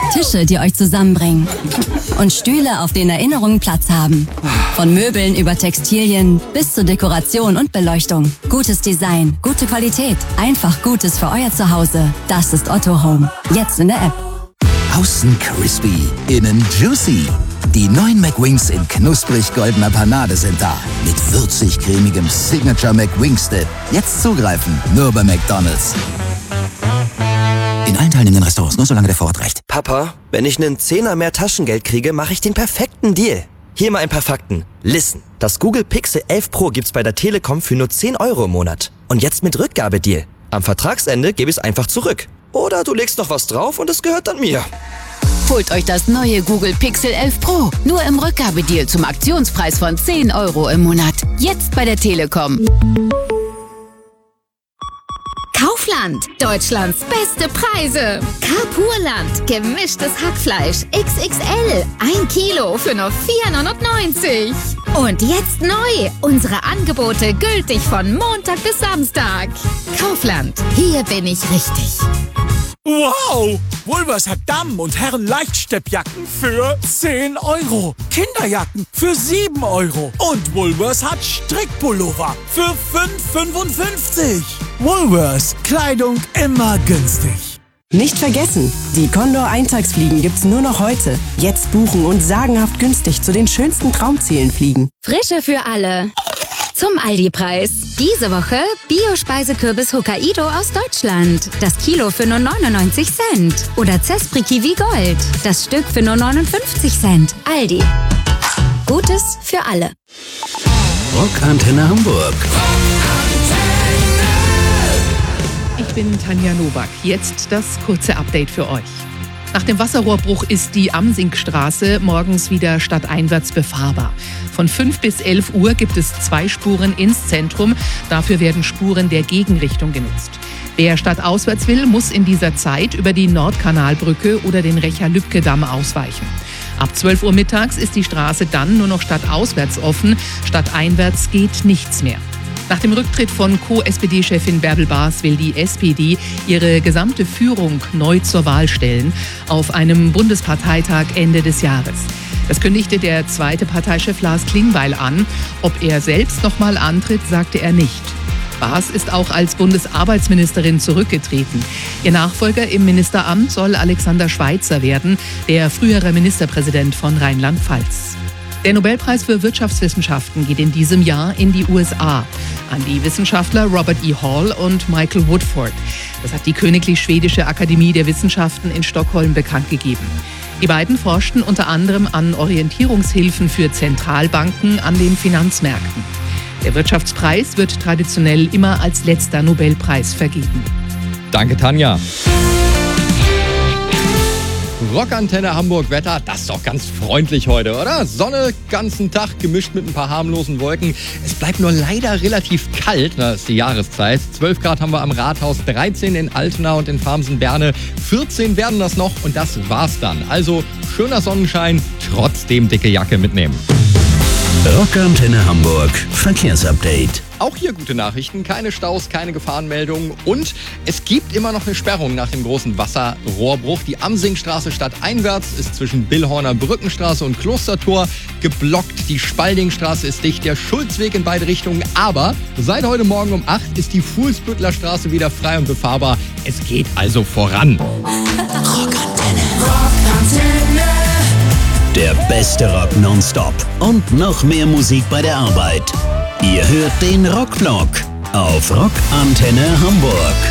Tische, die euch zusammenbringen. Und Stühle, auf denen Erinnerungen Platz haben. Von Möbeln über Textilien bis zur Dekoration und Beleuchtung. Gutes Design, gute Qualität, einfach Gutes für euer Zuhause. Das ist Otto Home. Jetzt in der App. Außen crispy, innen juicy. Die neuen McWings in knusprig goldener Panade sind da. Mit würzig-cremigem Signature McWings-Dip. Jetzt zugreifen, nur bei McDonald's. In allen teilnehmenden Restaurants, nur solange der Vorrat reicht. Papa, wenn ich einen Zehner mehr Taschengeld kriege, mache ich den perfekten Deal. Hier mal ein paar Fakten. Listen, das Google Pixel 11 Pro gibt's bei der Telekom für nur 10 € im Monat. Und jetzt mit Rückgabedeal. Am Vertragsende gebe ich es einfach zurück. Oder du legst noch was drauf und es gehört dann mir. Holt euch das neue Google Pixel 11 Pro. Nur im Rückgabedeal zum Aktionspreis von 10 € im Monat. Jetzt bei der Telekom. Kaufland, Deutschlands beste Preise. Carrefourland, gemischtes Hackfleisch XXL, 1 Kilo für nur 4,99 €. Und jetzt neu, unsere Angebote gültig von Montag bis Samstag. Kaufland, hier bin ich richtig. Wow! Woolworths hat Damen- und Herren-Leichtsteppjacken für 10 €. Kinderjacken für 7 €. Und Woolworths hat Strickpullover für 5,55 €. Woolworths, Kleidung immer günstig. Nicht vergessen, die Condor Eintagsfliegen gibt's nur noch heute. Jetzt buchen und sagenhaft günstig zu den schönsten Traumzielen fliegen. Frische für alle. Zum Aldi-Preis. Diese Woche Bio-Speisekürbis Hokkaido aus Deutschland. Das Kilo für nur 99 Cent. Oder Zespri Kiwi Gold. Das Stück für nur 59 Cent. Aldi. Gutes für alle. Rockantenne Hamburg. Ich bin Tanja Nowak. Jetzt das kurze Update für euch. Nach dem Wasserrohrbruch ist die Amsingstraße morgens wieder stadteinwärts befahrbar. Von 5 bis 11 Uhr gibt es 2 Spuren ins Zentrum. Dafür werden Spuren der Gegenrichtung genutzt. Wer stadtauswärts will, muss in dieser Zeit über die Nordkanalbrücke oder den Recha-Lübke-Damm ausweichen. Ab 12 Uhr mittags ist die Straße dann nur noch stadtauswärts offen. Stadteinwärts geht nichts mehr. Nach dem Rücktritt von Co-SPD-Chefin Bärbel Baas will die SPD ihre gesamte Führung neu zur Wahl stellen auf einem Bundesparteitag Ende des Jahres. Das kündigte der zweite Parteichef Lars Klingbeil an. Ob er selbst noch mal antritt, sagte er nicht. Baas ist auch als Bundesarbeitsministerin zurückgetreten. Ihr Nachfolger im Ministeramt soll Alexander Schweitzer werden, der frühere Ministerpräsident von Rheinland-Pfalz. Der Nobelpreis für Wirtschaftswissenschaften geht in diesem Jahr in die USA an die Wissenschaftler Robert E. Hall und Michael Woodford. Das hat die Königlich Schwedische Akademie der Wissenschaften in Stockholm bekannt gegeben. Die beiden forschten unter anderem an Orientierungshilfen für Zentralbanken an den Finanzmärkten. Der Wirtschaftspreis wird traditionell immer als letzter Nobelpreis vergeben. Danke, Tanja. Rockantenne Hamburg Wetter, das ist doch ganz freundlich heute, oder? Sonne, ganzen Tag, gemischt mit ein paar harmlosen Wolken. Es bleibt nur leider relativ kalt, das ist die Jahreszeit. 12 Grad haben wir am Rathaus, 13 in Altena und in Farmsen-Berne, 14 werden das noch und das war's dann. Also schöner Sonnenschein, trotzdem dicke Jacke mitnehmen. Rockantenne Hamburg Verkehrsupdate. Auch hier gute Nachrichten, keine Staus, keine Gefahrenmeldungen und es gibt immer noch eine Sperrung nach dem großen Wasserrohrbruch. Die Amsingstraße stadteinwärts ist zwischen Billhorner Brückenstraße und Klostertor geblockt. Die Spaldingstraße ist dicht, der Schulzweg in beide Richtungen. Aber seit heute Morgen um 8 ist die Fuhlsbüttler Straße wieder frei und befahrbar. Es geht also voran. Rockantenne. Der beste Rock nonstop und noch mehr Musik bei der Arbeit. Ihr hört den Rockblock auf Rockantenne Hamburg.